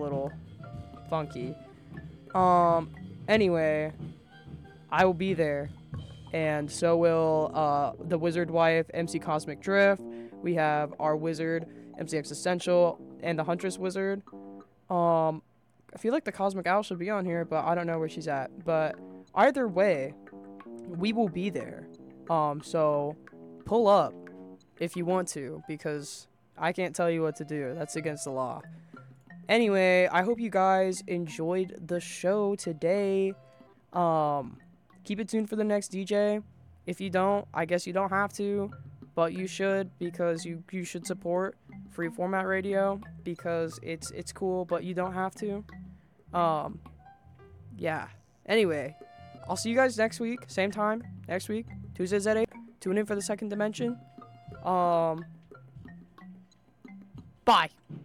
little funky. Anyway, I will be there, and so will the Wizard Wife, MC Cosmic Drift. We have our Wizard, MC Existential, and the Huntress Wizard. I feel like the Cosmic Owl should be on here, but I don't know where she's at. But either way, we will be there. So pull up if you want to, because I can't tell you what to do. That's against the law. Anyway, I hope you guys enjoyed the show today. Keep it tuned for the next DJ. If you don't, I guess you don't have to, but you should, because you should support free format radio, because it's cool, but you don't have to. Yeah. Anyway, I'll see you guys next week, same time next week, Tuesdays at 8. Tune in for the second dimension. Bye.